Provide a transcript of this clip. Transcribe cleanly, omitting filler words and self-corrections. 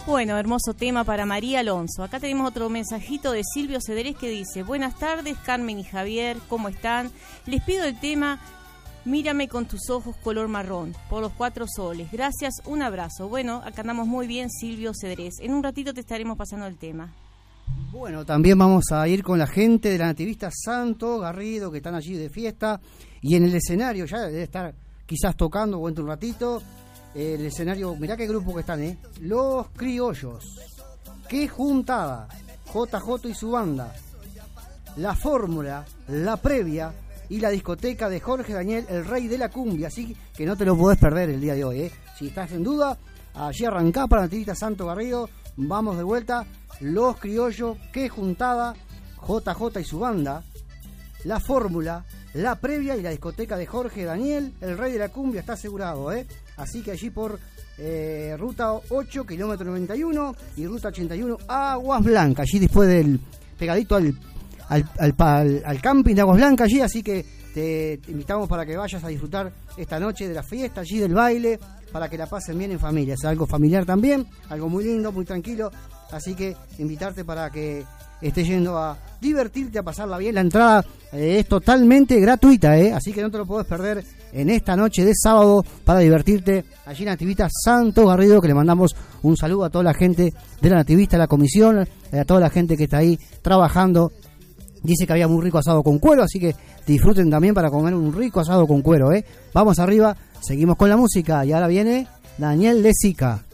Bueno, hermoso tema para María Alonso. Acá tenemos otro mensajito de Silvio Cederés que dice: buenas tardes, Carmen y Javier, ¿cómo están? Les pido el tema Mírame con tus ojos color marrón, por los 4 soles. Gracias, un abrazo. Bueno, acá andamos muy bien, Silvio Cederés. En un ratito te estaremos pasando el tema. Bueno, también vamos a ir con la gente de la Nativista Santo Garrido, que están allí de fiesta, y en el escenario, ya debe estar quizás tocando, cuento un ratito, el escenario, mirá qué grupo que están, Los Criollos, Qué Juntada, JJ y su banda, La Fórmula, La Previa y la discoteca de Jorge Daniel, el rey de la cumbia, así que no te lo podés perder el día de hoy, Si estás en duda, allí arrancá para Nativista Santo Garrido, vamos de vuelta. Los Criollos, Qué Juntada, JJ y su banda, La Fórmula, La Previa y la discoteca de Jorge Daniel, el rey de la cumbia, está asegurado, Así que allí por ruta 8, kilómetro 91 y ruta 81, Aguas Blancas, allí después del pegadito al camping de Aguas Blancas allí, así que te invitamos para que vayas a disfrutar esta noche de la fiesta, allí del baile, para que la pasen bien en familia. Es algo familiar también, algo muy lindo, muy tranquilo. Así que invitarte para que estés yendo a divertirte, a pasarla bien. La entrada es totalmente gratuita, así que no te lo puedes perder en esta noche de sábado para divertirte allí en Nativista Santo Garrido, que le mandamos un saludo a toda la gente de la Nativista, a la comisión, a toda la gente que está ahí trabajando. Dice que había muy rico asado con cuero, así que disfruten también para comer un rico asado con cuero, Vamos arriba, seguimos con la música y ahora viene Daniel de Sica.